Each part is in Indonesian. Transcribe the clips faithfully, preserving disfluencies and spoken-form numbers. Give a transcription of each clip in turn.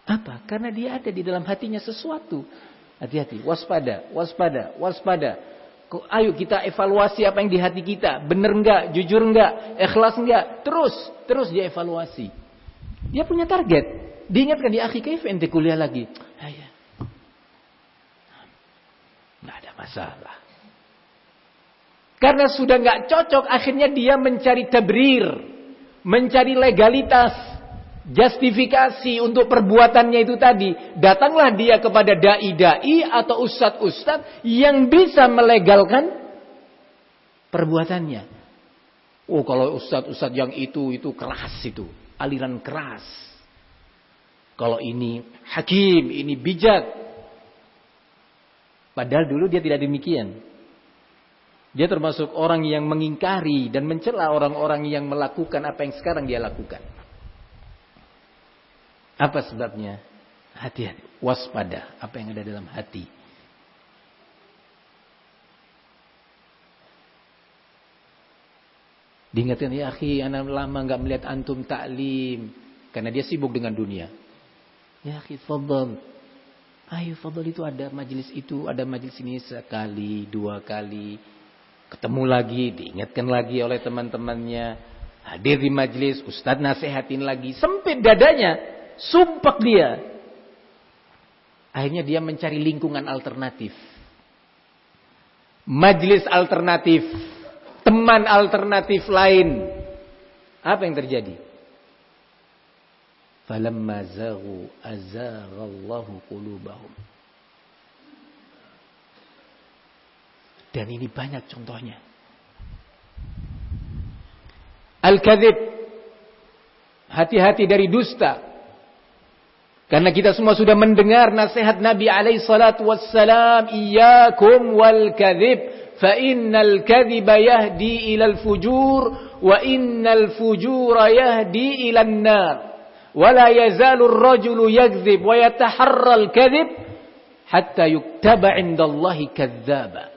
Apa? Karena dia ada di dalam hatinya sesuatu. Hati-hati, waspada, waspada, waspada. Ayo kita evaluasi apa yang di hati kita. Benar enggak? Jujur enggak? Ikhlas enggak? Terus, terus dia evaluasi. Dia punya target. Diingatkan di akhi, kaif ente kuliah lagi? Ayah. Enggak ada masalah. Karena sudah enggak cocok, akhirnya dia mencari tabrir, mencari legalitas, justifikasi untuk perbuatannya itu tadi. Datanglah dia kepada dai-dai atau ustadz-ustadz yang bisa melegalkan perbuatannya. Oh, kalau ustadz-ustadz yang itu, itu keras itu. Aliran keras. Kalau ini hakim, ini bijak. Padahal dulu dia tidak demikian. Dia termasuk orang yang mengingkari dan mencela orang-orang yang melakukan apa yang sekarang dia lakukan. Apa sebabnya? Hati-hati, waspada apa yang ada dalam hati. Diingatkan, ya akhi, anak lama enggak melihat antum taklim karena dia sibuk dengan dunia. Ya akhi, fadhal. Ayo fadhal, itu ada majelis itu, ada majelis ini sekali, dua kali. Ketemu lagi, diingatkan lagi oleh teman-temannya. Hadir di majelis, ustaz nasihatin lagi. Sempit dadanya, sumpah dia. Akhirnya dia mencari lingkungan alternatif. Majelis alternatif. Teman alternatif lain. Apa yang terjadi? Falamma zaghu azaghallahu qulubahum. Dan ini banyak contohnya. Al-kadzib. Hati-hati dari dusta. Karena kita semua sudah mendengar nasihat Nabi alaihi salatu wassalam, iyyakum wal kadzib fa innal kadziba yahdi ilal fujur wa innal fujura yahdi ilan nar. Wa la yazalu ar-rajulu yakdzib wa yataharra al-kadzib hatta yuktaba 'indallahi kadzdzaba.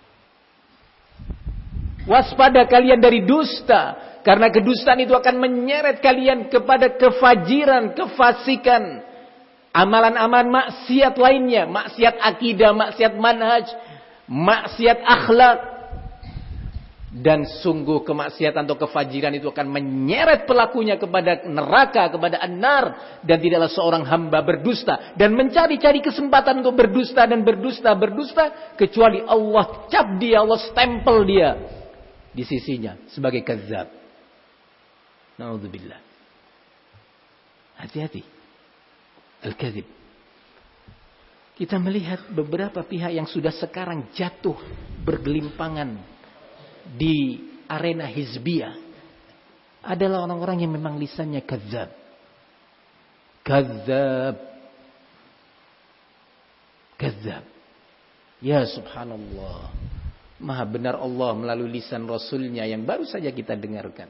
Waspada kalian dari dusta, karena kedustaan itu akan menyeret kalian kepada kefajiran, kefasikan, amalan-amalan maksiat lainnya, maksiat akidah, maksiat manhaj, maksiat akhlak. Dan sungguh kemaksiatan atau kefajiran itu akan menyeret pelakunya kepada neraka, kepada an-nar. Dan tidaklah seorang hamba berdusta dan mencari-cari kesempatan untuk berdusta dan berdusta, berdusta, kecuali Allah cap dia, Allah stempel dia di sisinya sebagai kadzab. Na'udzubillah. Hati-hati. Al-kadzib. Kita melihat beberapa pihak yang sudah sekarang jatuh bergelimpangan di arena hizbiyah adalah orang-orang yang memang lisannya kadzab. Kadzab. Kadzab. Ya subhanallah. Maha benar Allah melalui lisan Rasulnya yang baru saja kita dengarkan.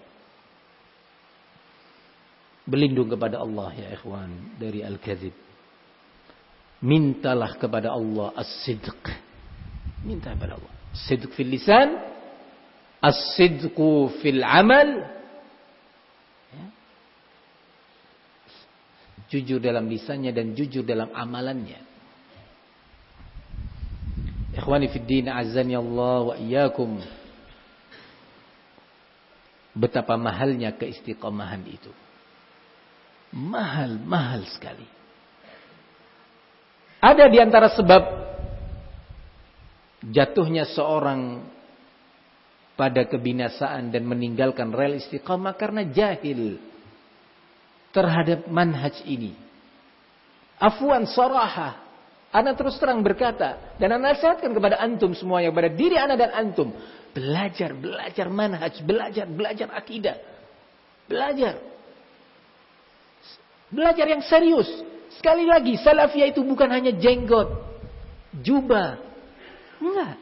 Berlindung kepada Allah ya ikhwan dari al-kadzib. Mintalah kepada Allah as-sidq. Minta kepada Allah. Sidq fil lisan, as-sidqu fil amal. Ya. Jujur dalam lisannya dan jujur dalam amalannya. Ikhwani fid din, azani Allah wa iyyakum. Betapa mahalnya keistiqomahan itu. Mahal, mahal sekali. Ada di antara sebab jatuhnya seorang pada kebinasaan dan meninggalkan rel istiqamah karena jahil terhadap manhaj ini. Afwan sarahah. Ana terus terang berkata, dan ana nasihatkan kepada antum semuanya, kepada diri ana dan antum, belajar, belajar manhaj, belajar, belajar akidah. Belajar. Belajar yang serius. Sekali lagi, salafiyah itu bukan hanya jenggot, jubah. Enggak.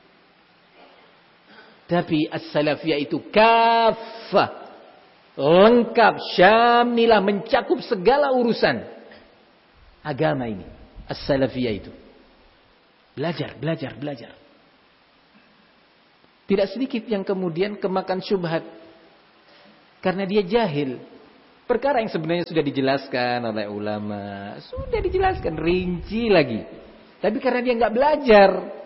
Tapi as-salafiyah itu kafah, lengkap, syamilah, mencakup segala urusan agama ini. As-salafiyah itu. Belajar, belajar, belajar. Tidak sedikit yang kemudian kemakan syubhat. Karena dia jahil. Perkara yang sebenarnya sudah dijelaskan oleh ulama, sudah dijelaskan rinci lagi. Tapi karena dia nggak belajar,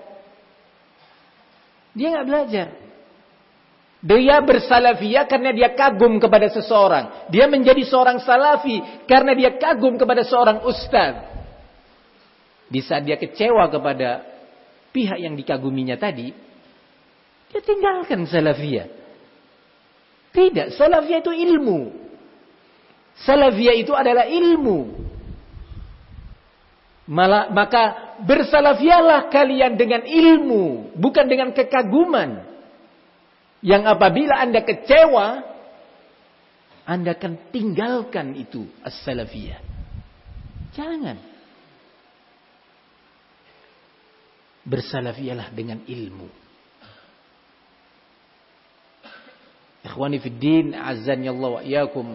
dia nggak belajar. Dia bersalafiyah karena dia kagum kepada seseorang. Dia menjadi seorang salafi karena dia kagum kepada seorang ustaz. Di saat dia kecewa kepada pihak yang dikaguminya tadi, dia tinggalkan salafiyah. Tidak, salafiyah itu ilmu. Salafiyah itu adalah ilmu. Malah, maka bersalafiyalah kalian dengan ilmu, bukan dengan kekaguman. Yang apabila Anda kecewa, Anda akan tinggalkan itu as-salafiyah. Jangan. Bersalafiyalah dengan ilmu. Ikhwani fid din, azan ya Allah wa iyyakum.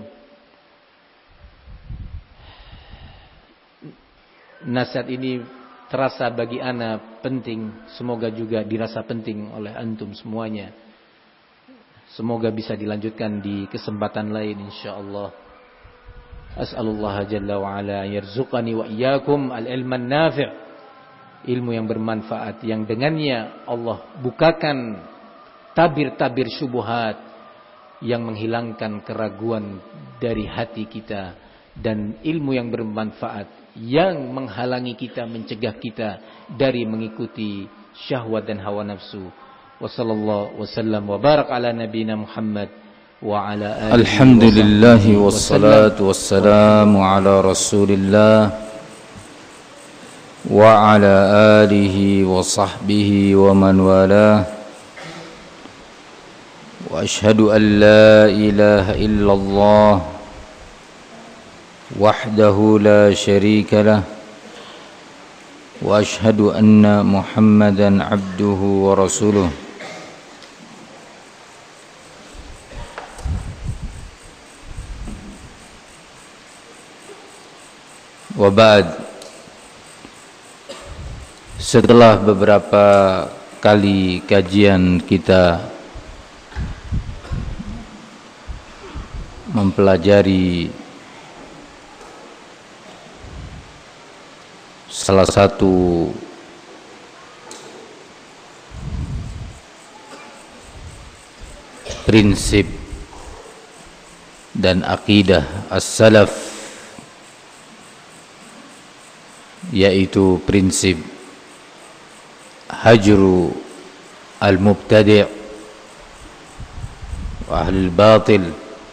Nasihat ini terasa bagi ana penting, semoga juga dirasa penting oleh antum semuanya. Semoga bisa dilanjutkan di kesempatan lain insyaallah. As'alullah jalla wa ala yarzuqani wa iyyakum al-ilman nafi', ilmu yang bermanfaat yang dengannya Allah bukakan tabir-tabir syubhat yang menghilangkan keraguan dari hati kita, dan ilmu yang bermanfaat yang menghalangi kita, mencegah kita dari mengikuti syahwat dan hawa nafsu. Wa sallallahu wasallam wa barak ala nabiyina Muhammad wa ala alihi. Alhamdulillah wassalatu wassalamu ala Rasulillah wa ala alihi wa sahbihi wa man walah. Wa ashhadu an la ilaha illallah wahdahu la syarika lah, wa ashhadu anna Muhammadan abduhu wa rasuluh. Wa ba'd. Setelah beberapa kali kajian kita mempelajari salah satu prinsip dan akidah as-salaf, yaitu prinsip hajru al-mubtadi' wa ahlul batil.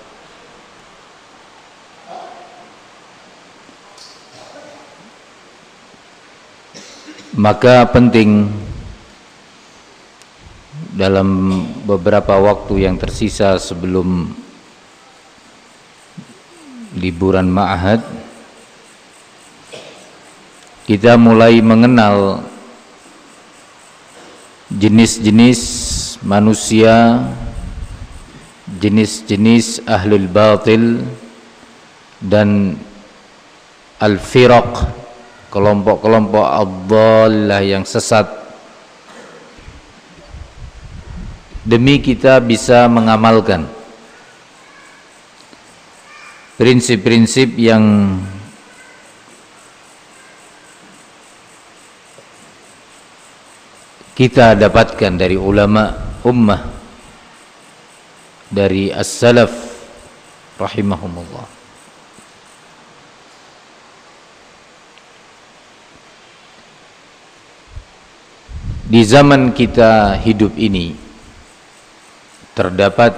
Maka penting dalam beberapa waktu yang tersisa sebelum liburan ma'had, kita mulai mengenal jenis-jenis manusia, jenis-jenis ahlul batil, dan al-firaq, kelompok-kelompok ad-dhallah yang sesat, demi kita bisa mengamalkan prinsip-prinsip yang kita dapatkan dari ulama ummah, dari as-salaf rahimahumullah. Di zaman kita hidup ini terdapat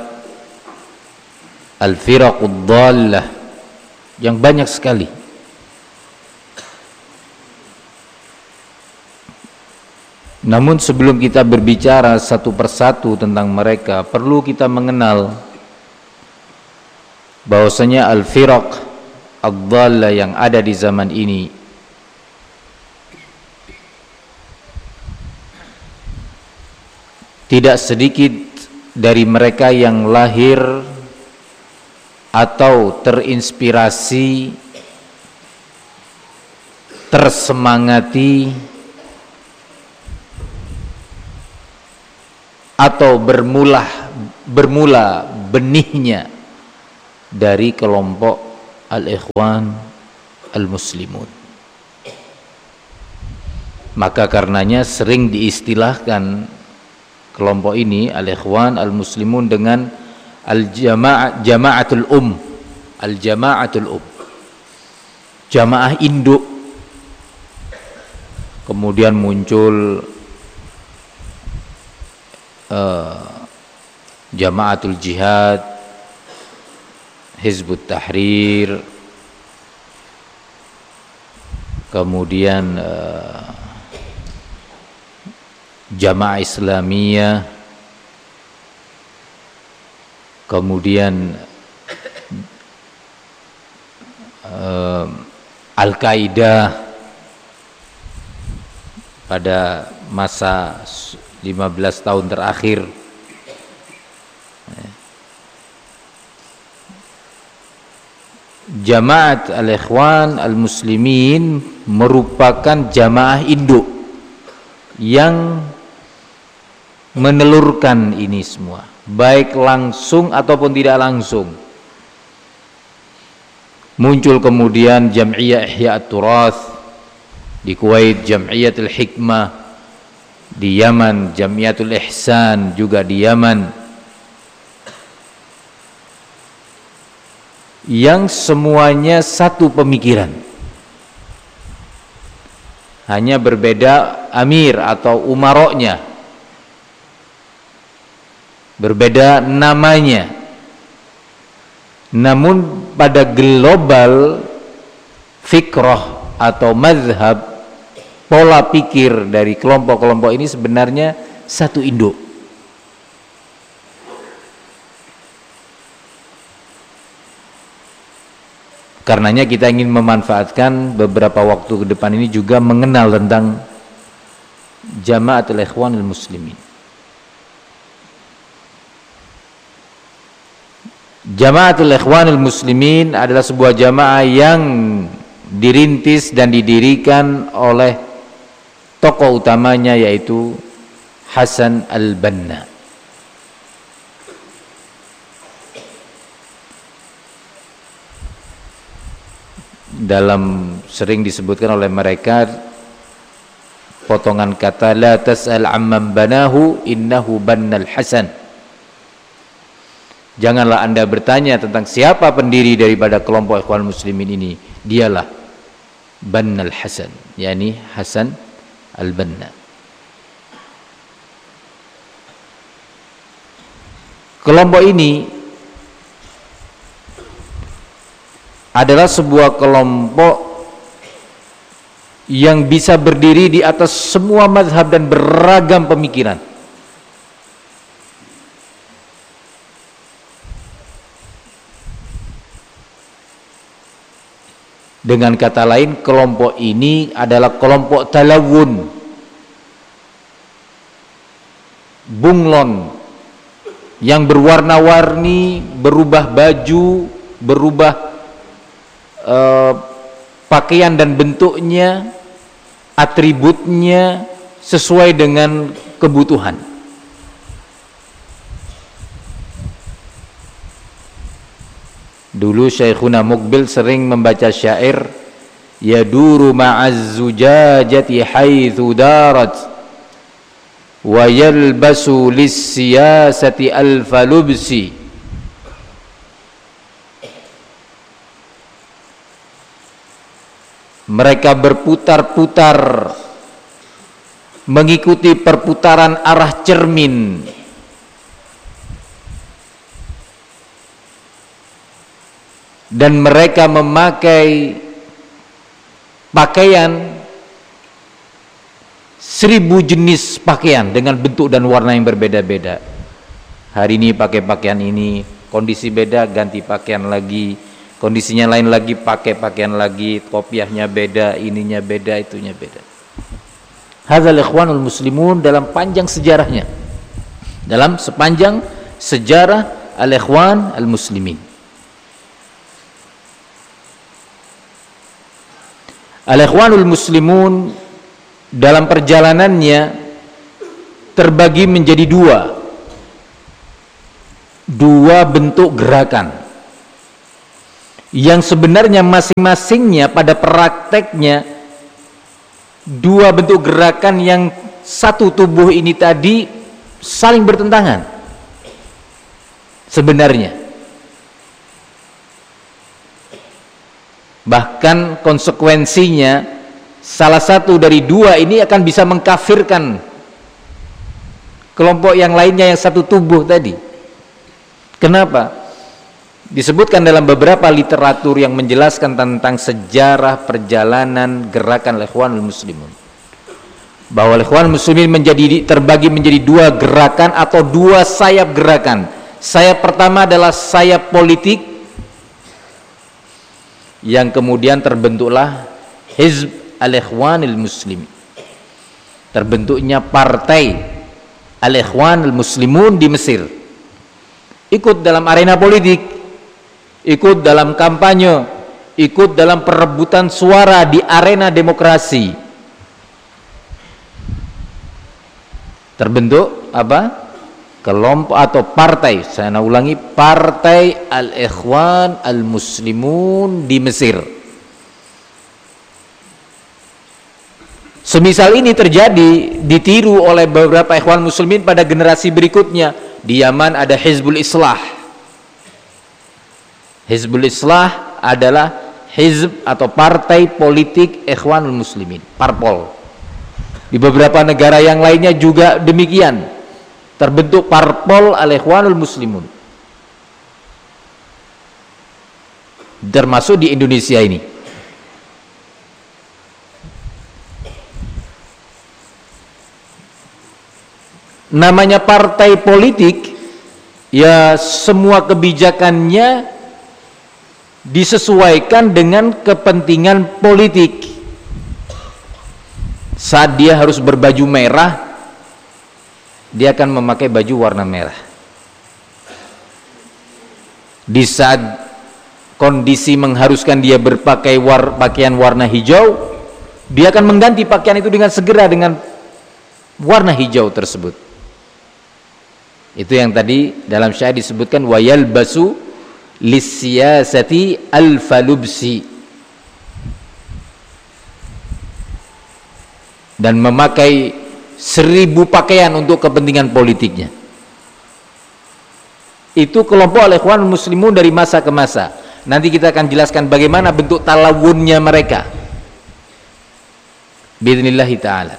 al-firaqud dhallah yang banyak sekali. Namun sebelum kita berbicara satu persatu tentang mereka, perlu kita mengenal bahwasanya al-firaq ad-dhallah yang ada di zaman ini tidak sedikit dari mereka yang lahir atau terinspirasi, tersemangati, atau bermula bermula benihnya dari kelompok al-ikhwan al-muslimun. Maka karenanya sering diistilahkan kelompok ini al-ikhwan al-muslimun dengan al-jamaah jamaatul um, al-jamaatul um, jamaah induk. Kemudian muncul uh, jamaatul jihad, Hizbut Tahrir, kemudian uh, Jamaah Islamiyah, kemudian uh, Al-Qaeda pada masa lima belas tahun terakhir. Jamaat al-ikhwan al-muslimin merupakan jamaah induk yang menelurkan ini semua, baik langsung ataupun tidak langsung. Muncul kemudian Jam'iyah Ihya at-Turath di Kuwait, Jam'iyatul Hikmah di Yaman, Jamiatul Ihsan juga di Yaman, yang semuanya satu pemikiran, hanya berbeda amir atau umaroknya, berbeda namanya, namun pada global fikrah atau mazhab, pola pikir dari kelompok-kelompok ini sebenarnya satu induk. Karenanya kita ingin memanfaatkan beberapa waktu ke depan ini juga mengenal tentang Jamaatul Ikhwanul Muslimin. Jamaatul Ikhwanul Muslimin adalah sebuah jamaah yang dirintis dan didirikan oleh tokoh utamanya, yaitu Hasan al-Banna. Dalam sering disebutkan oleh mereka potongan kata la tas'al amman banahu innahu bannal Hasan. Janganlah Anda bertanya tentang siapa pendiri daripada kelompok Ikhwan Muslimin ini, dialah Bannal Hasan, yakni Hasan al-Banna. Kelompok ini adalah sebuah kelompok yang bisa berdiri di atas semua mazhab dan beragam pemikiran. Dengan kata lain, kelompok ini adalah kelompok talawun, bunglon, yang berwarna-warni, berubah baju, berubah Uh, pakaian dan bentuknya, atributnya sesuai dengan kebutuhan. Dulu Syekhuna Muqbil sering membaca syair, yaduru ma'az zujajati haitsu darat wa yalbasu lis-siyasati alfa lubsi. Mereka berputar-putar mengikuti perputaran arah cermin, dan mereka memakai pakaian seribu jenis pakaian dengan bentuk dan warna yang berbeda-beda. Hari ini pakai pakaian ini, kondisi beda ganti pakaian lagi, kondisinya lain lagi pakai pakaian lagi, kopiahnya beda, ininya beda, itunya beda. Hadzal Ikhwanul Muslimun dalam panjang sejarahnya, dalam sepanjang sejarah Al-Ikhwan Al-Muslimin. Al-Ikhwanul Muslimun dalam perjalanannya terbagi menjadi dua dua bentuk gerakan. yang sebenarnya masing-masingnya pada prakteknya dua bentuk gerakan yang satu tubuh ini tadi saling bertentangan sebenarnya. Bahkan konsekuensinya salah satu dari dua ini akan bisa mengkafirkan kelompok yang lainnya yang satu tubuh tadi. Kenapa? Disebutkan dalam beberapa literatur yang menjelaskan tentang sejarah perjalanan gerakan Ikhwanul Muslimun, bahwa Ikhwanul Muslimin menjadi terbagi menjadi dua gerakan atau dua sayap gerakan. Sayap pertama adalah sayap politik, yang kemudian terbentuklah Hizb Al-Ikhwanul Muslimin, terbentuknya partai Al-Ikhwanul Muslimun di Mesir, ikut dalam arena politik, ikut dalam kampanye, ikut dalam perebutan suara di arena demokrasi. Terbentuk apa? Kelompok atau partai, saya ulangi, partai Al-Ikhwan Al-Muslimun di Mesir. Semisal ini terjadi, ditiru oleh beberapa Ikhwan Muslimin pada generasi berikutnya. Di Yaman ada Hizbul Islah. Hizbul Islah adalah hizb atau partai politik Ikhwanul Muslimin, parpol. Di beberapa negara yang lainnya juga demikian, terbentuk parpol Al-Ikhwanul Muslimun, termasuk di Indonesia ini. Namanya partai politik, ya semua kebijakannya disesuaikan dengan kepentingan politik. Saat dia harus berbaju merah, dia akan memakai baju warna merah. Di saat kondisi mengharuskan dia berpakai war, pakaian warna hijau, dia akan mengganti pakaian itu dengan segera dengan warna hijau tersebut. Itu yang tadi dalam syair disebutkan wayal basu lisiyasati al-falubsi, dan memakai seribu pakaian untuk kepentingan politiknya. Itu kelompok Al-Ikhwan Muslimun dari masa ke masa. Nanti kita akan jelaskan bagaimana bentuk talawunnya mereka biidznillah ta'ala.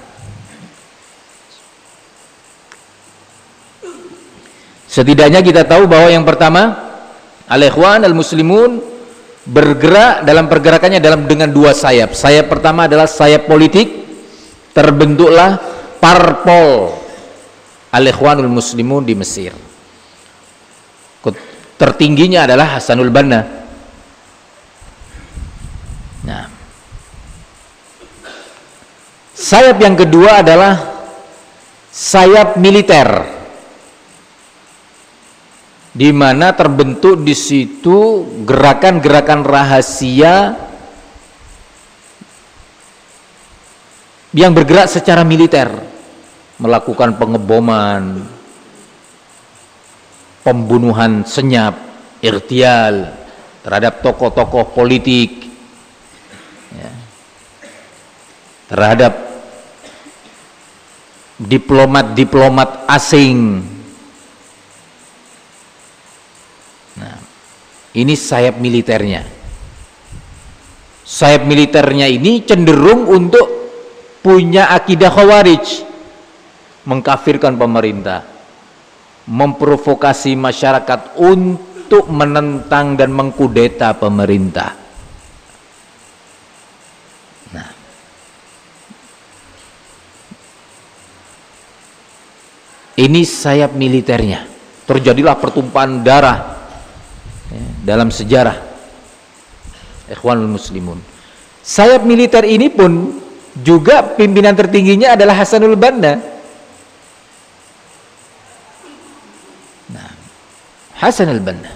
Setidaknya kita tahu bahwa yang pertama, Al-Ikhwan Al-Muslimun bergerak dalam pergerakannya dalam dengan dua sayap. Sayap pertama adalah sayap politik, terbentuklah parpol Al-Ikhwanul Muslimun di Mesir. Tertingginya adalah Hasanul Banna. Nah, sayap yang kedua adalah sayap militer, di mana terbentuk di situ gerakan-gerakan rahasia yang bergerak secara militer, melakukan pengeboman, pembunuhan senyap, irtial terhadap tokoh-tokoh politik, ya, terhadap diplomat-diplomat asing. Nah, ini sayap militernya. Sayap militernya ini cenderung untuk punya akidah khawarij, mengkafirkan pemerintah, memprovokasi masyarakat untuk menentang dan mengkudeta pemerintah. Nah, ini sayap militernya. Terjadilah pertumpahan darah ya, dalam sejarah Ikhwanul Muslimun. Sayap militer ini pun juga pimpinan tertingginya adalah Hasanul Banna. Nah, Hasanul Banna.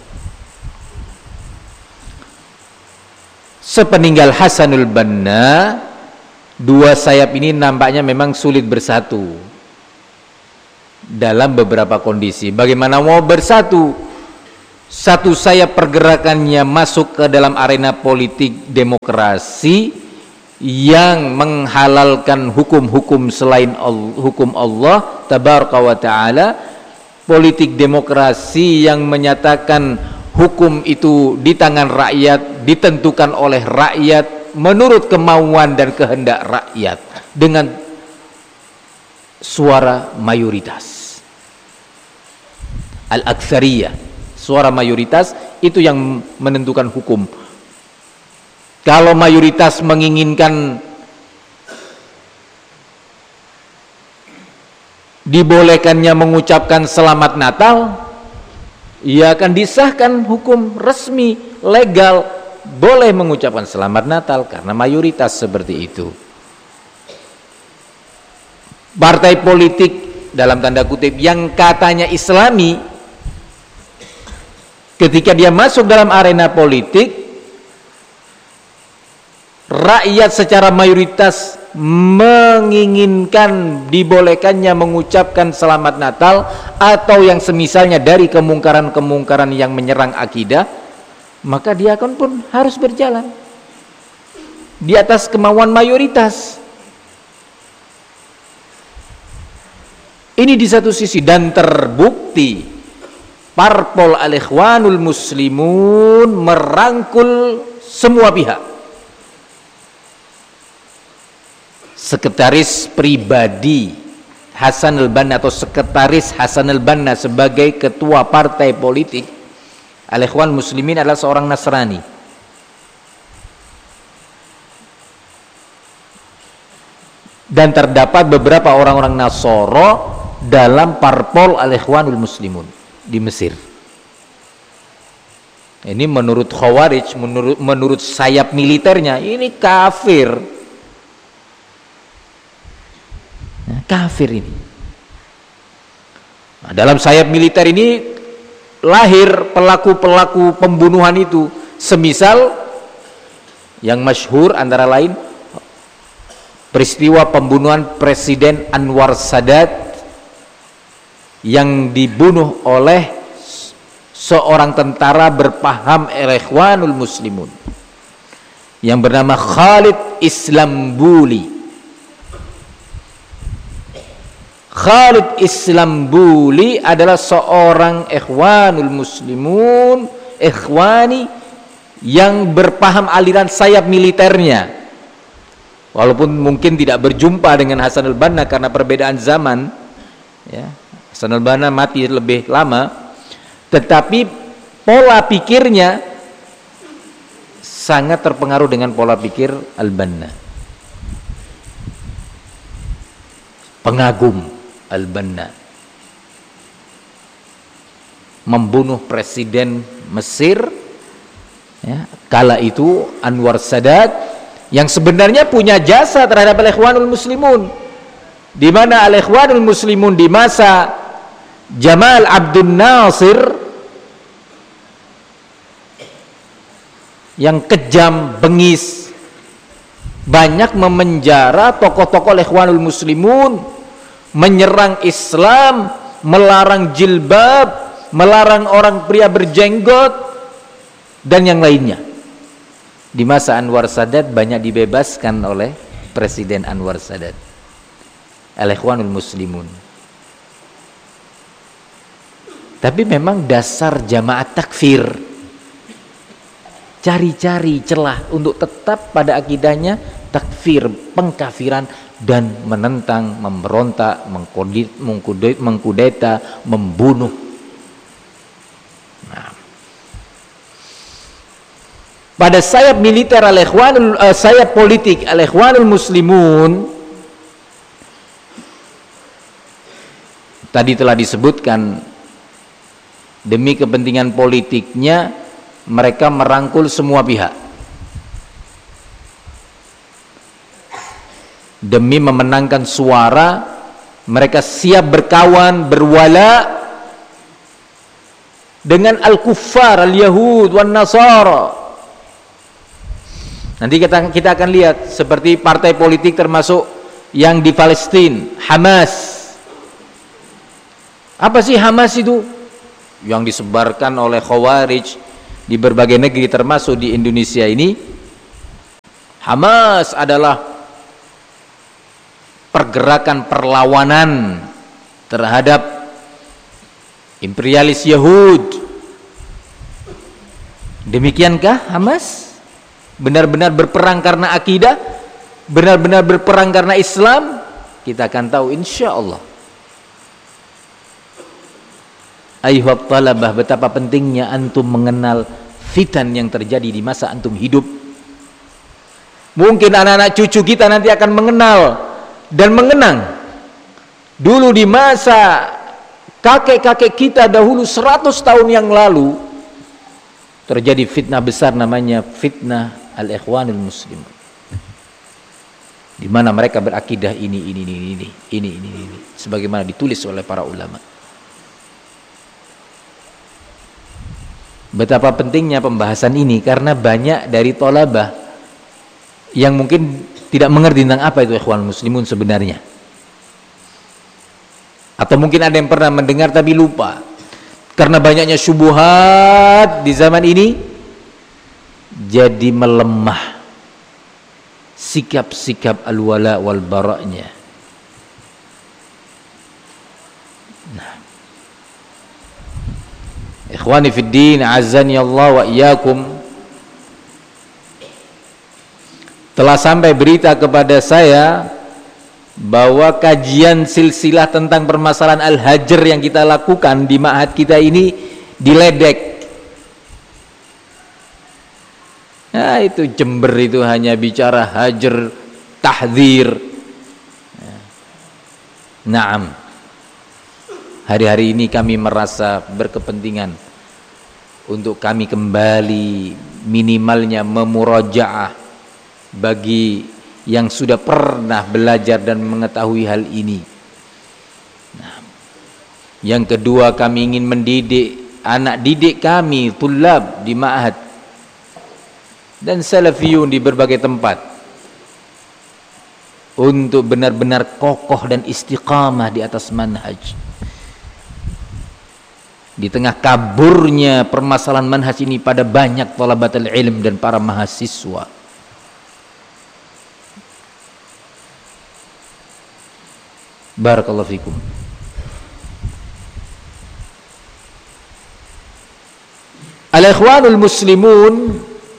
Sepeninggal Hasanul Banna, dua sayap ini nampaknya memang sulit bersatu dalam beberapa kondisi. Bagaimana mau bersatu satu sayap pergerakannya masuk ke dalam arena politik demokrasi yang menghalalkan hukum-hukum selain Allah, hukum Allah tabaraka wa ta'ala, politik demokrasi yang menyatakan hukum itu di tangan rakyat, ditentukan oleh rakyat menurut kemauan dan kehendak rakyat dengan suara mayoritas. Al-aktsariyah, suara mayoritas itu yang menentukan hukum. Kalau mayoritas menginginkan dibolehkannya mengucapkan selamat Natal, ia akan disahkan hukum resmi legal boleh mengucapkan selamat Natal karena mayoritas seperti itu. Partai politik dalam tanda kutip yang katanya Islami, ketika dia masuk dalam arena politik, rakyat secara mayoritas menginginkan dibolehkannya mengucapkan selamat Natal atau yang semisalnya dari kemungkaran-kemungkaran yang menyerang akidah, maka dia akan pun harus berjalan di atas kemauan mayoritas. Ini di satu sisi, dan terbukti parpol Al-Ikhwanul Muslimun merangkul semua pihak. Sekretaris pribadi Hasan al-Banna atau sekretaris Hasan al-Banna sebagai ketua partai politik Al-Ikhwan Muslimin adalah seorang Nasrani. Dan terdapat beberapa orang-orang Nasoro dalam parpol Al-Ikhwanul Muslimun di Mesir. Ini menurut Khawarij, menurut, menurut sayap militernya, ini kafir. Nah, kafir ini. Nah, dalam sayap militer ini lahir pelaku-pelaku pembunuhan itu, semisal yang masyhur antara lain peristiwa pembunuhan Presiden Anwar Sadat yang dibunuh oleh seorang tentara berpaham Ikhwanul Muslimun yang bernama Khalid Islambuli. Khalid Islambuli adalah seorang Ikhwanul Muslimun, Ikhwani yang berpaham aliran sayap militernya. Walaupun mungkin tidak berjumpa dengan Hasan al-Banna karena perbedaan zaman, ya. Hasan al-Banna mati lebih lama, tetapi pola pikirnya sangat terpengaruh dengan pola pikir al-Banna. Pengagum al-Banna, membunuh presiden Mesir, ya, kala itu Anwar Sadat, yang sebenarnya punya jasa terhadap Al-Ikhwanul Muslimun, di mana Al-Ikhwanul Muslimun di masa Jamal Abdul Nasir yang kejam, bengis, banyak memenjara tokoh-tokoh Ikhwanul Muslimun, menyerang Islam, melarang jilbab, melarang orang pria berjenggot dan yang lainnya. Di masa Anwar Sadat banyak dibebaskan oleh Presiden Anwar Sadat. Al-Ikhwanul Muslimun. Tapi memang dasar jamaah takfir, cari-cari celah untuk tetap pada akidahnya takfir, pengkafiran, dan menentang, memberontak, mengkudeta, membunuh. Nah, pada sayap militer Al-Ikhwanul, uh, sayap politik Al-Ikhwanul Muslimun, tadi telah disebutkan, demi kepentingan politiknya mereka merangkul semua pihak. Demi memenangkan suara, mereka siap berkawan, berwala dengan al-kuffar, al-yahud, wan nasara. Nanti kita, kita akan lihat seperti partai politik termasuk yang di Palestina, Hamas. Apa sih Hamas itu? yang disebarkan oleh Khawarij di berbagai negeri termasuk di Indonesia ini, Hamas adalah pergerakan perlawanan terhadap imperialis Yahud. Demikiankah Hamas? Benar-benar berperang karena akidah? Benar-benar berperang karena Islam? Kita akan tahu insya Allah. Ayuhab talabah, betapa pentingnya antum mengenal fitan yang terjadi di masa antum hidup. Mungkin anak-anak cucu kita nanti akan mengenal dan mengenang dulu di masa kakek-kakek kita dahulu seratus tahun yang lalu terjadi fitnah besar namanya fitnah al-ikhwanul muslimun, di mana mereka berakidah ini ini ini ini ini ini ini sebagaimana ditulis oleh para ulama. Betapa pentingnya pembahasan ini karena banyak dari thalabah yang mungkin tidak mengerti tentang apa itu ikhwanul muslimun sebenarnya, atau mungkin ada yang pernah mendengar tapi lupa. Karena banyaknya syubhat di zaman ini, jadi melemah sikap-sikap al-wala wal bara'nya. Nah, ikhwani fid din, azani Allah wa iyyakum, telah sampai berita kepada saya bahwa kajian silsilah tentang permasalahan al-hajar yang kita lakukan di ma'had kita ini diledek. Nah, itu Jember itu hanya bicara hajar, tahdzir. Naam. Hari-hari ini kami merasa berkepentingan untuk kami kembali minimalnya memurajaah bagi yang sudah pernah belajar dan mengetahui hal ini. Nah, yang kedua, kami ingin mendidik anak didik kami, tulab di ma'had dan salafiyun di berbagai tempat untuk benar-benar kokoh dan istiqamah di atas manhaj. Di tengah kaburnya permasalahan manhaj ini pada banyak thalabatul ilm dan para mahasiswa. Barakallahu fikum. Al-ikhwanul muslimun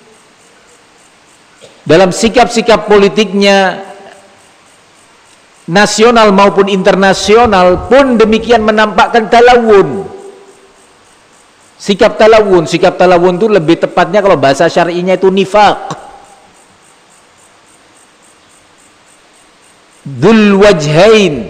dalam sikap-sikap politiknya nasional maupun internasional pun demikian menampakkan talawun. Sikap talawun, sikap talawun itu lebih tepatnya kalau bahasa syar'inya itu nifaq. Dzul wajhain.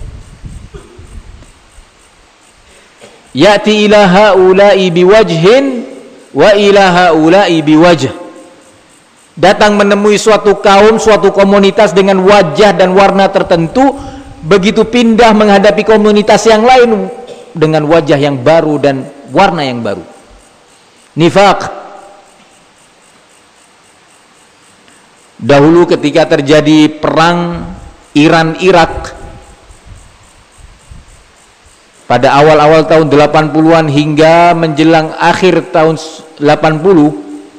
Ya'ti ila haula'i biwajhin wa ila haula'i biwajh. Datang menemui suatu kaum, suatu komunitas dengan wajah dan warna tertentu, begitu pindah menghadapi komunitas yang lain dengan wajah yang baru dan warna yang baru. Nifaq. Dahulu ketika terjadi perang Iran-Irak pada awal-awal tahun delapan puluhan hingga menjelang akhir tahun delapan puluh,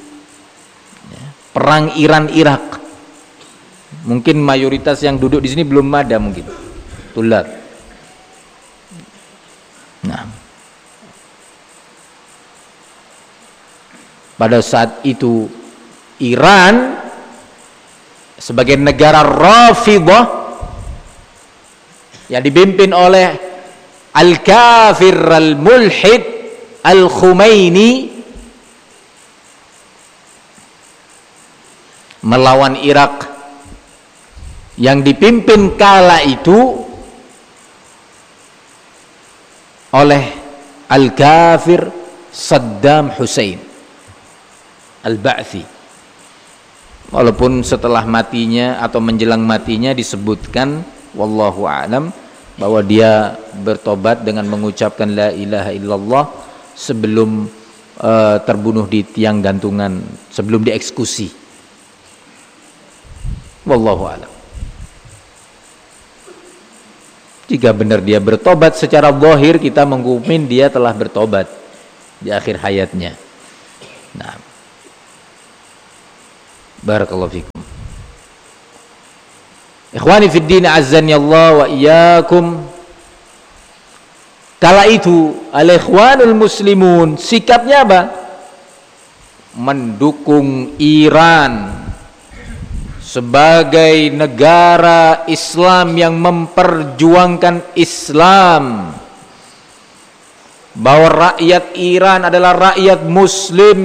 perang Iran-Irak, mungkin mayoritas yang duduk di sini belum ada mungkin tulad. Nah, pada saat itu Iran sebagai negara Rafidah yang dipimpin oleh Al-Kafir Al-Mulhid Al-Khumaini melawan Irak yang dipimpin kala itu oleh Al-Kafir Saddam Hussein Al-Ba'thi. Walaupun setelah matinya atau menjelang matinya disebutkan wallahu a'lam bahwa dia bertobat dengan mengucapkan la ilaha illallah sebelum uh, terbunuh di tiang gantungan, sebelum dieksekusi. Wallahu a'lam. Jika benar dia bertobat secara zahir, kita menghukum dia telah bertobat. di akhir hayatnya. Nah, barakallahu fikum. Ikhwani fid din, azzani Allah wa iyyakum. Kala itu al-ikhwanul muslimun sikapnya apa? Mendukung Iran sebagai negara Islam yang memperjuangkan Islam, bahwa rakyat Iran adalah rakyat muslim